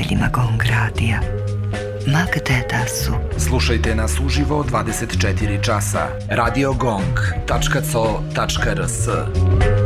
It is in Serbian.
slušateljima Gong Radija, ma gde da su. Slušajte nas uživo 24 časa. Radio Gong.co.rs